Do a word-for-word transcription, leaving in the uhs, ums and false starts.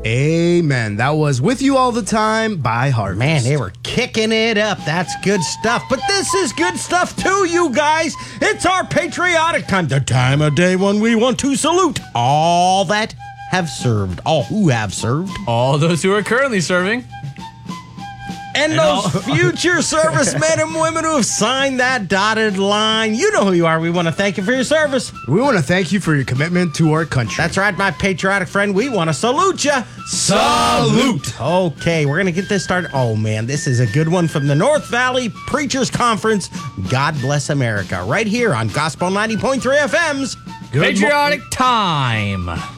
Amen. That was With You All the Time by Harvest. Man, they were kicking it up. That's good stuff. But this is good stuff too, you guys. It's our patriotic time. The time of day when we want to salute all that have served. All who have served. All those who are currently serving. And, And those all- future servicemen and women who have signed that dotted line. You know who you are. We want to thank you for your service. We want to thank you for your commitment to our country. That's right, my patriotic friend. We want to salute you. Salute. Okay, we're going to get this started. Oh, man, this is a good one from the North Valley Preachers Conference. God bless America. Right here on Gospel ninety point three F M's Good mo- Patriotic time.